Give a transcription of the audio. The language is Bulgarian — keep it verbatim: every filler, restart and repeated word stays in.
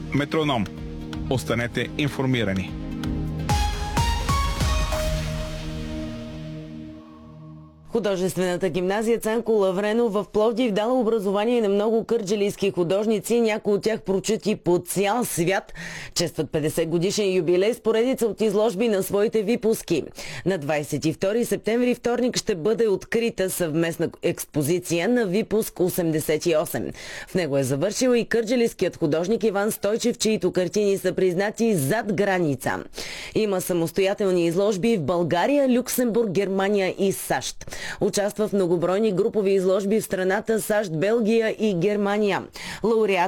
Метроном. Останете информирани. Художествената гимназия Цанко Лавренов в Пловдив дала образование на много кърджалийски художници, някои от тях прочути по цял свят. Честват петдесет годишен юбилей с поредица от изложби на своите випуски. На двадесет и втори септември, вторник, ще бъде открита съвместна експозиция на Випуск осемдесет и осем. В него е завършил и кърджалийският художник Иван Стойчев, чието картини са признати зад граница. Има самостоятелни изложби в България, Люксембург, Германия и САЩ. Участва в многобройни групови изложби в страната САЩ, Белгия и Германия. Лауреат